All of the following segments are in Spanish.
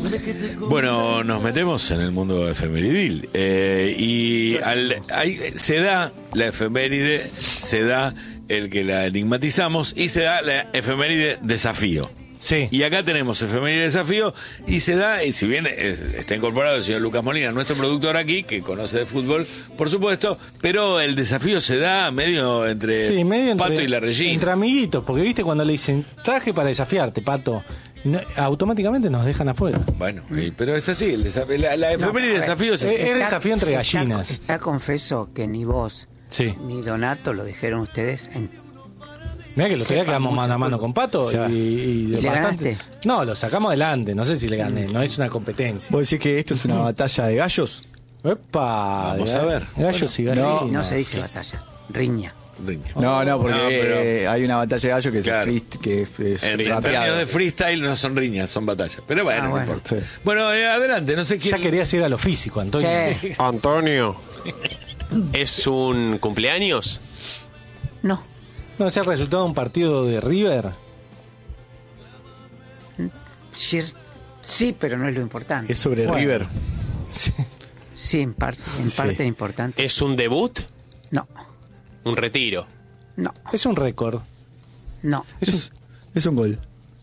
Bueno, nos metemos en el mundo efemeridil. Se da la efeméride, se da el que la enigmatizamos y se da la efeméride desafío. Sí. Y acá tenemos efeméride desafío y se da, y si bien está incorporado el señor Lucas Molina, nuestro productor aquí, que conoce de fútbol, por supuesto, pero el desafío se da medio entre Pato y la Regina. Entre amiguitos, porque viste cuando le dicen, traje para desafiarte, Pato, automáticamente nos dejan afuera. Bueno, pero es así, la efeméride desafío es así. Es desafío entre gallinas. Está confeso que ni vos ni Donato lo dijeron ustedes en... Mirá que el otro día quedamos mano a mano con Pato y le ganaste. No, lo sacamos adelante, no sé si le gané, no es una competencia. ¿Vos decís que esto es una batalla de gallos? ¡Epa! Vamos a ver. Gallos y gallinas. No se dice batalla, riña. No, porque hay una batalla de gallos que es en términos de freestyle no son riñas, son batallas. Pero bueno, no importa. Sí. Bueno, adelante, no sé quién. Ya querías ir a lo físico, Antonio. Sí. Antonio, ¿es un cumpleaños? No. ¿No es el resultado de un partido de River? Sí, pero no es lo importante. Es sobre River. Sí. Sí, en parte es importante. ¿Es un debut? No. ¿Un retiro? No. Es un récord. No. Es un gol.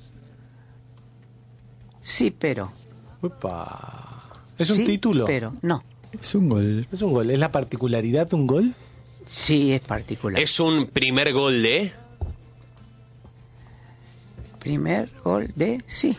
Sí, pero. ¿Es un Sí, título? pero no. Es un gol. Es un gol. ¿Es la particularidad de un gol? Sí, es particular. ¿Es un primer gol de? Primer gol de... Sí.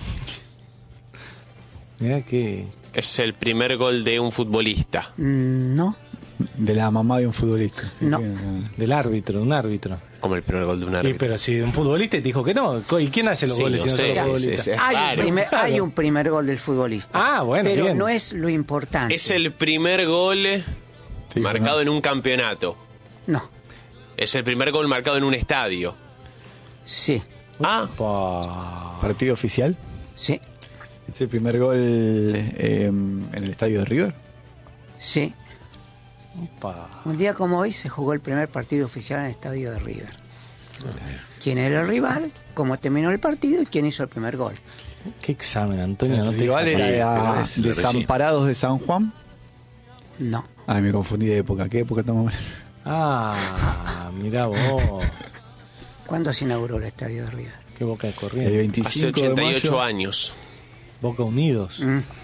Mira que... ¿Es el primer gol de un futbolista? No. De la mamá de un futbolista. No. Del árbitro, un árbitro. Como el primer gol de un Sí, árbitro. pero si un futbolista te dijo que no, ¿y quién hace los Sí, goles no si no sé, son los futbolistas? sí, sí. Hay un primer gol del futbolista. Ah, bueno, pero bien. no es lo importante. ¿Es el primer gol marcado en un campeonato? No. ¿Es el primer gol marcado en un estadio? Sí. ¿Partido oficial? Sí. ¿Es el primer gol en el estadio de River? Sí. Un día como hoy se jugó el primer partido oficial en el estadio de River. ¿Quién era el rival? ¿Cómo terminó el partido? ¿Y quién hizo el primer gol? ¿Qué examen, Antonio? No ¿El te rival deja era pero es la Desamparados de San Juan? No. Ay, me confundí de época. ¿Qué época estamos hablando? Mirá vos. ¿Cuándo se inauguró el estadio de River? Qué Boca de El corriente. 25 Hace de 88 mayo. años. Boca Unidos.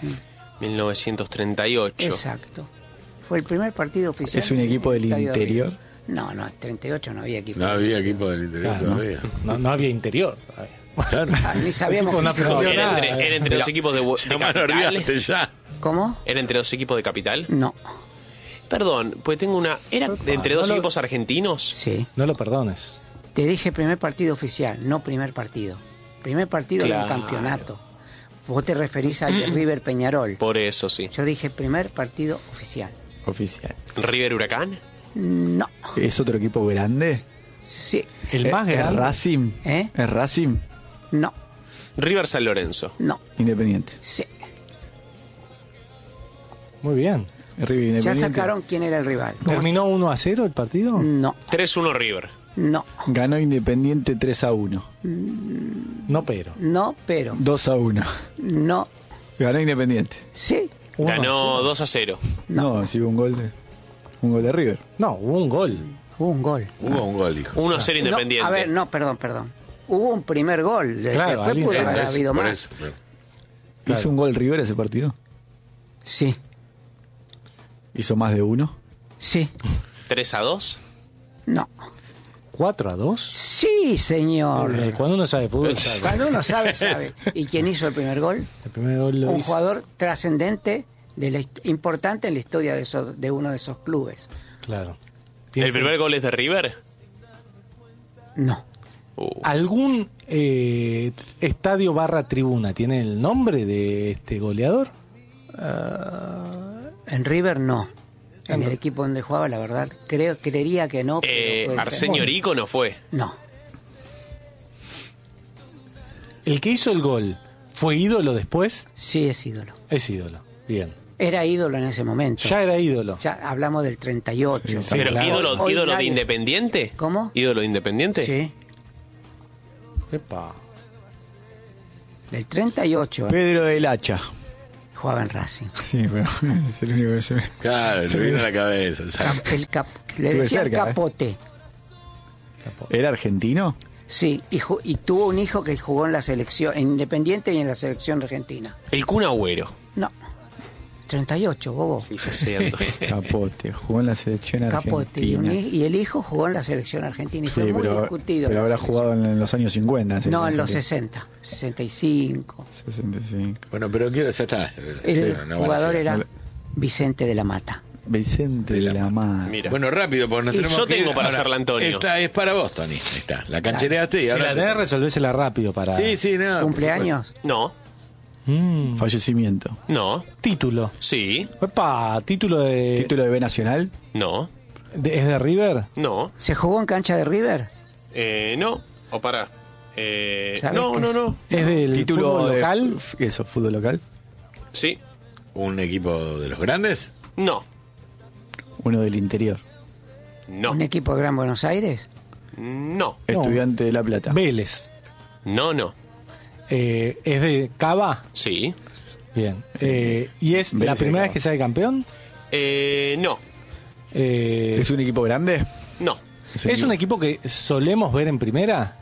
1938. Exacto. Fue el primer partido oficial. ¿Es un equipo del estadio de interior? River. No, en 38 no había equipo. No había equipo del interior Claro, todavía. no había interior. Claro. Ni sabíamos No que aprendió existía. nada. ¿Era entre los equipos de Llamalo, capital? olvídate ya. ¿Cómo? ¿Era entre los equipos de capital? No. Perdón, pues tengo una... ¿Era entre dos no lo- equipos argentinos? Sí. No lo perdones. Te dije primer partido oficial, no primer partido. Primer partido de un Claro. campeonato. Vos te referís al de River Peñarol. Por eso, sí. Yo dije primer partido oficial. Oficial. ¿River Huracán? No. ¿Es otro equipo grande? Sí. El más ¿Es grande. Racing? ¿Eh? ¿Es Racing? No. River San Lorenzo. No. Independiente. Sí. Muy bien. ¿Es River Ya Independiente? sacaron quién era el rival. ¿Cómo? ¿Terminó 1-0 el partido? No. 3-1 River. No. Ganó Independiente 3-1. No, pero. No, pero. 2-1. No. Ganó Independiente. Sí. 1-0. Ganó 2-0. No, sí, un gol de River. No, hubo un gol. Hubo un gol. Hubo un gol, hijo. 1-0 Independiente. No, a ver, no, perdón. Hubo un primer gol. Claro, Después alguien- pudo eso, haber habido Por más. eso, claro. Claro. ¿Hizo un gol River ese partido? Sí. ¿Hizo más de uno? Sí. 3-2. No. 4-2. Sí, señor. Cuando uno sabe fútbol, sabe. Cuando uno sabe, sabe. ¿Y quién hizo el primer gol? El primer gol lo Un hizo. jugador trascendente, importante en la historia de uno de esos clubes. Claro. ¿El primer gol es de River? No. ¿Algún estadio / tribuna tiene el nombre de este goleador? En River no. En el equipo donde jugaba, la verdad, creería que no. pero puede ser. Arsenio Rico no fue. No. ¿El que hizo el gol fue ídolo después? Sí, es ídolo. Es ídolo. Bien. Era ídolo en ese momento. Ya era ídolo. Ya hablamos del 38. Sí, Pero claro. ídolo Hoy de nadie- Independiente. ¿Cómo? ¿Ídolo de Independiente? Sí. Epa. Del 38. Pedro del Hacha. Jugaba en Racing. Sí, pero es el único que se ve. Claro, se viene a la cabeza. Le decían cerca, Capote. ¿Era argentino? Sí, y tuvo un hijo que jugó en la selección, en Independiente y en la selección argentina. El Kun Agüero. No. 38, bobo. Sí, ya sé. Capote, jugó en la selección argentina. Capote, y el hijo jugó en la selección argentina y fue muy discutido. Pero habrá jugado en los años 50. No, en los 60, 65. Bueno, pero ya está. El jugador era Vicente de la Mata. Vicente de la Mata. Mira. Bueno, rápido, porque nos tenemos yo que tengo ir. para Ahora, hacerla, Antonio. Esta es para vos, Tony. Ahí está. La canchereaste y si ahora. la tenés, resolvésela rápido para. Sí, no. ¿Cumpleaños? No. Fallecimiento. No. Título. Sí. Epa, título de B Nacional. No. ¿Es de River? No. ¿Se jugó en cancha de River? No. O para. No. ¿Es del título fútbol local? ¿Eso, fútbol local? Sí. ¿Un equipo de los grandes? No. Uno del interior. No. ¿Un equipo de Gran Buenos Aires? No. Estudiante de La Plata. Vélez. No. ¿Es de Cava? Sí. Bien. ¿Y es Vélez la primera de vez que sale campeón? No. ¿Es un equipo grande? No. ¿Es un equipo que solemos ver en primera?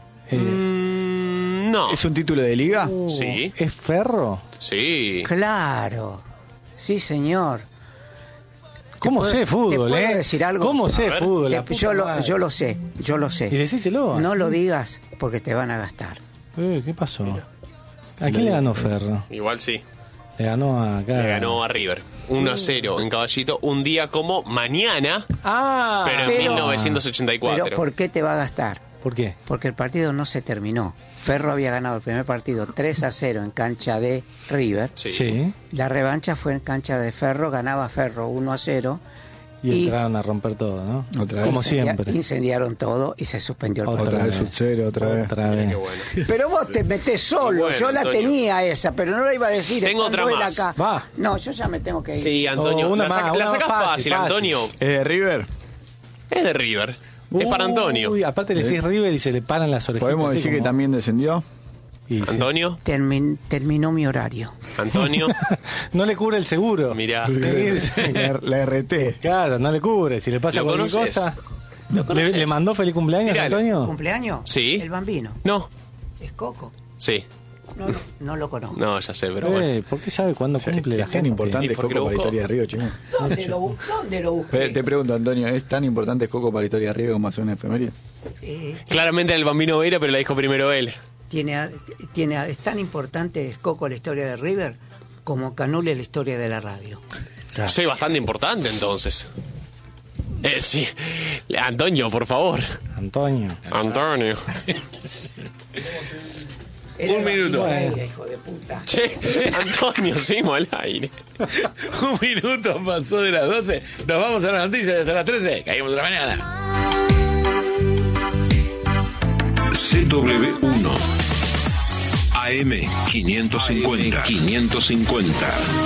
No. ¿Es un título de liga? Sí. ¿Es Ferro? Sí. Claro. Sí, señor. ¿Cómo sé fútbol, ¿Te puedo decir algo? ¿Cómo sé fútbol? Yo lo sé. Y decíselo. No lo digas porque te van a gastar. ¿Qué pasó? ¿A quién le ganó Ferro? Igual sí. Le ganó acá. Le ganó a River. 1-0 en Caballito. Un día como mañana. Pero en 1984. Pero ¿por qué te va a gastar? ¿Por qué? Porque el partido no se terminó. Ferro había ganado el primer partido 3-0 en cancha de River. Sí. La revancha fue en cancha de Ferro, ganaba Ferro 1-0. Y entraron a romper todo, ¿no? Otra vez. Como siempre. Incendiaron todo y se suspendió el partido. Otra vez sub-0, otra vez. Qué bueno. Pero vos te metés solo. Bueno, yo la Antonio. tenía esa, pero no la iba a decir. Tengo otra él más. acá. Va. No, yo ya me tengo que ir. Sí, Antonio. Una la más, una sacás más fácil, Antonio. ¿Es de River? Es de River. Es para Antonio. Uy, aparte le decís River y se le paran las orejas. ¿Podemos decir que también descendió? Antonio. Terminó mi horario. Antonio. No le cubre el seguro. Mirá. La RT. Claro, no le cubre. Si le pasa ¿Lo cualquier conoces? cosa. ¿Lo conoces? ¿Le mandó feliz cumpleaños, Miralo. Antonio? ¿Cumpleaños? Sí. El Bambino. No. ¿Es Coco? Sí. No lo conozco. No, ya sé, pero bueno. ¿Por qué sabe cuándo cumple la Es tan gente? importante ¿Y es por qué Coco lo para la buscó? historia de River, chico. ¿Dónde lo busqué? Te pregunto, Antonio, ¿es tan importante Coco para la historia de River como hacer una efeméride? Claramente era el Bambino Veira, pero la dijo primero él. Es tan importante Coco la historia de River como Canule la historia de la radio. Claro. Soy bastante importante entonces. Sí. Antonio, por favor. Antonio. Antonio. Un minuto. Hijo de puta. Che, Antonio, seguimos al aire. Un minuto pasó de las 12. Nos vamos a las noticias hasta las 13. Caímos de la mañana. CW1 AM 550.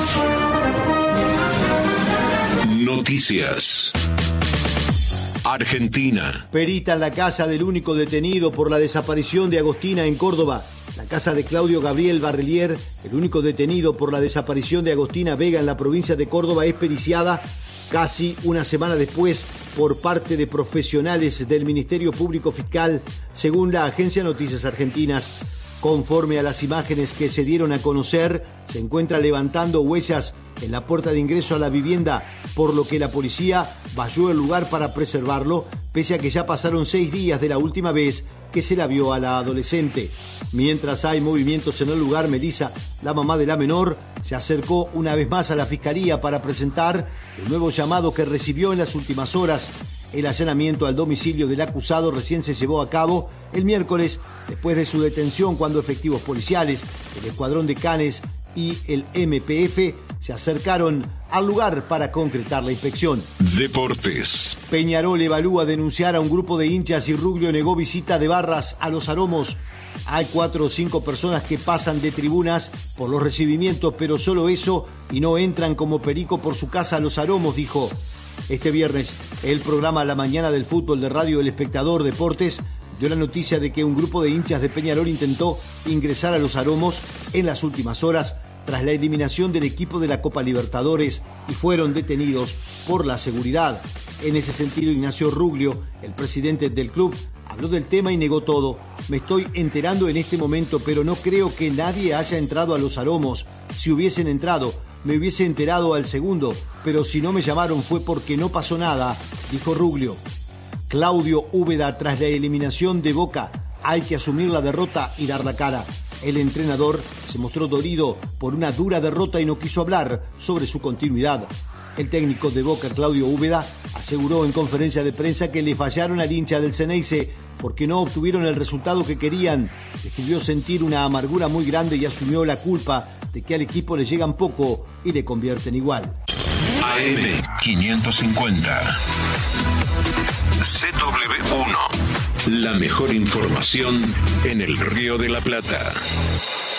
Noticias. Argentina. Perita en la casa del único detenido por la desaparición de Agostina en Córdoba. La casa de Claudio Gabriel Barrelier, el único detenido por la desaparición de Agostina Vega en la provincia de Córdoba, es periciada casi una semana después por parte de profesionales del Ministerio Público Fiscal, según la agencia Noticias Argentinas. Conforme a las imágenes que se dieron a conocer, se encuentra levantando huellas en la puerta de ingreso a la vivienda, por lo que la policía valló el lugar para preservarlo, pese a que ya pasaron 6 días de la última vez que se la vio a la adolescente. Mientras hay movimientos en el lugar, Melissa, la mamá de la menor, se acercó una vez más a la fiscalía para presentar el nuevo llamado que recibió en las últimas horas. El allanamiento al domicilio del acusado recién se llevó a cabo el miércoles, después de su detención, cuando efectivos policiales, el Escuadrón de Canes y el MPF se acercaron al lugar para concretar la inspección. Deportes. Peñarol evalúa denunciar a un grupo de hinchas y Ruglio negó visita de barras a los Aromos. Hay 4 o 5 personas que pasan de tribunas por los recibimientos, pero solo eso, y no entran como perico por su casa a los Aromos, dijo. Este viernes, el programa La Mañana del Fútbol de Radio El Espectador Deportes dio la noticia de que un grupo de hinchas de Peñarol intentó ingresar a los Aromos en las últimas horas tras la eliminación del equipo de la Copa Libertadores y fueron detenidos por la seguridad. En ese sentido, Ignacio Ruglio, el presidente del club, habló del tema y negó todo. Me estoy enterando en este momento, pero no creo que nadie haya entrado a los Aromos. Si hubiesen entrado, me hubiese enterado al segundo, pero si no me llamaron fue porque no pasó nada, dijo Ruglio. Claudio Úbeda, tras la eliminación de Boca, hay que asumir la derrota y dar la cara. El entrenador se mostró dolido por una dura derrota y no quiso hablar sobre su continuidad. El técnico de Boca, Claudio Úbeda, aseguró en conferencia de prensa que le fallaron al hincha del Ceneice porque no obtuvieron el resultado que querían. Describió sentir una amargura muy grande y asumió la culpa de que al equipo le llegan poco y le convierten igual. AM 550 CW1. La mejor información en el Río de la Plata.